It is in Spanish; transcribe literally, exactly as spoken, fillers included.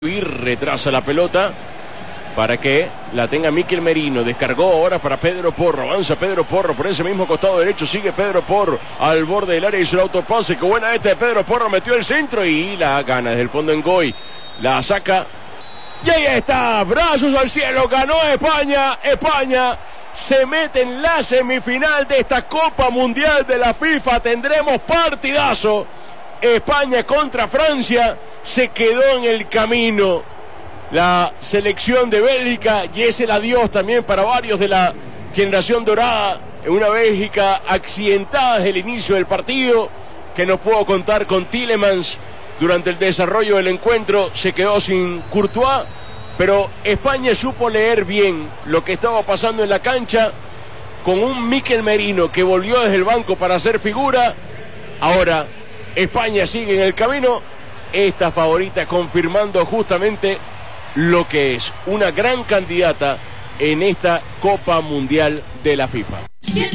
Y retrasa la pelota para que la tenga Mikel Merino. Descargó ahora para Pedro Porro. Avanza Pedro Porro por ese mismo costado derecho. Sigue Pedro Porro al borde del área. Hizo el autopase. Qué buena esta de Pedro Porro. Metió el centro y la gana desde el fondo en Goy. La saca. Y ahí está. Brazos al cielo. Ganó España. España se mete en la semifinal de esta Copa Mundial de la FIFA. Tendremos partidazo. España contra Francia. Se quedó en el camino la selección de Bélgica y es el adiós también para varios de la generación dorada. En una Bélgica accidentada desde el inicio del partido, que no pudo contar con Tielemans durante el desarrollo del encuentro. Se quedó sin Courtois, pero España supo leer bien lo que estaba pasando en la cancha con un Mikel Merino que volvió desde el banco para hacer figura. Ahora España sigue en el camino, esta favorita confirmando justamente lo que es una gran candidata en esta Copa Mundial de la FIFA.